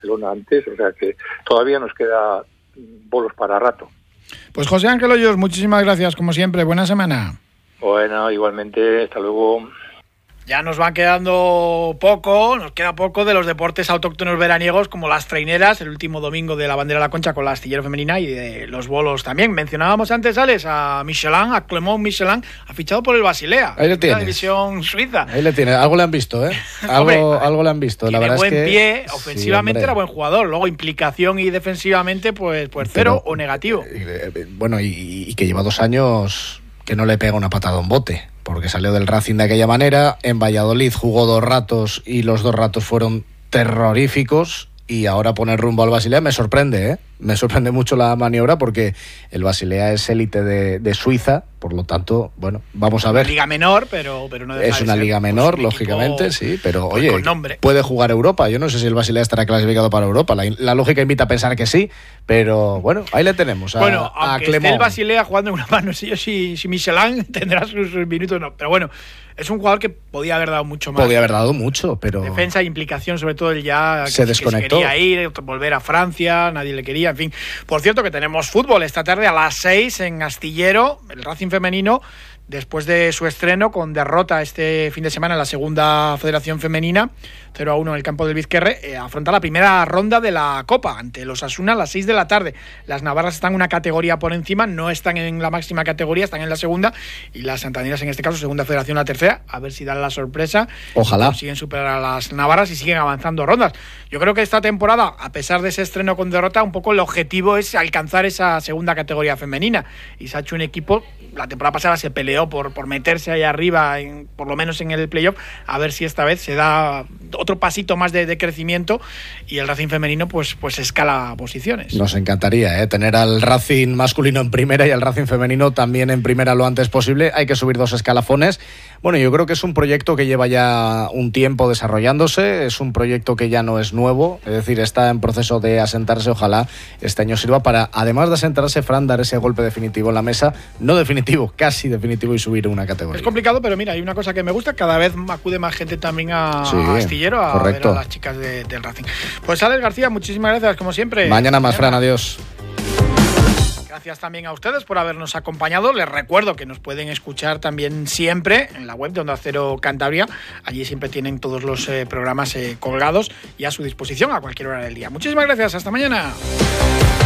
Barcelona antes, o sea que todavía nos queda bolos para rato. Pues José Ángel Hoyos, muchísimas gracias, como siempre. Buena semana. Bueno, igualmente, hasta luego. Ya nos va quedando nos queda poco de los deportes autóctonos veraniegos como las traineras, el último domingo de la bandera de la Concha con la astillero femenina y de los bolos también. Mencionábamos antes, Alex, a Clément Michelin, ha fichado por el Basilea, ahí le tienes, la división suiza. Ahí le tienes, algo le han visto, ¿eh? Algo le han visto. La verdad buen es que pie, ofensivamente sí, era buen jugador, luego implicación y defensivamente pues cero o negativo. Bueno, y que lleva 2 años que no le pega una patada a un bote, porque salió del Racing de aquella manera, en Valladolid jugó 2 ratos y los 2 ratos fueron terroríficos, y ahora poner rumbo al Basilea me sorprende, ¿eh? Me sorprende mucho la maniobra porque el Basilea es élite de Suiza, por lo tanto, bueno, vamos a ver. Liga menor, pero no deja es una liga menor, lógicamente, sí, pero oye, puede jugar Europa. Yo no sé si el Basilea estará clasificado para Europa. La lógica invita a pensar que sí, pero bueno, ahí le tenemos a aunque Clément. esté el Basilea jugando en una mano, no sé yo si Michelin tendrá sus minutos, no, pero bueno, es un jugador que podía haber dado mucho más. Podía haber dado mucho, pero defensa e implicación, sobre todo él ya se desconectó. Que se quería ir, volver a Francia, nadie le quería, en fin. Por cierto, que tenemos fútbol esta tarde a las 6 en Astillero, el Racing femenino, después de su estreno con derrota este fin de semana en la segunda Federación Femenina, 0-1 en el campo del Vizquerre, afronta la primera ronda de la Copa ante los Osasuna a las 6 de la tarde. Las navarras están una categoría por encima, no están en la máxima categoría, están en la segunda, y las santanderas en este caso, segunda federación, la tercera, a ver si dan la sorpresa. Ojalá. Consiguen superar a las navarras y siguen avanzando rondas. Yo creo que esta temporada, a pesar de ese estreno con derrota, un poco el objetivo es alcanzar esa segunda categoría femenina, y se ha hecho un equipo, la temporada pasada se peleó por meterse ahí arriba, por lo menos en el playoff, a ver si esta vez se da otro pasito más de crecimiento y el Racing femenino pues escala posiciones. Nos encantaría tener al Racing masculino en primera y al Racing femenino también en primera lo antes posible. Hay que subir 2 escalafones. Bueno, yo creo que es un proyecto que lleva ya un tiempo desarrollándose, es un proyecto que ya no es nuevo, es decir, está en proceso de asentarse. Ojalá este año sirva para, además de asentarse, Fran, dar ese golpe definitivo en la mesa, no definitivo, casi definitivo, y subir una categoría. Es complicado, pero mira, hay una cosa que me gusta, cada vez acude más gente también a Astillero a ver a las chicas del Racing. Pues Alex García, muchísimas gracias, como siempre. Mañana más, Fran, adiós. Gracias también a ustedes por habernos acompañado. Les recuerdo que nos pueden escuchar también siempre en la web de Onda Cero Cantabria. Allí siempre tienen todos los programas colgados y a su disposición a cualquier hora del día. Muchísimas gracias. Hasta mañana.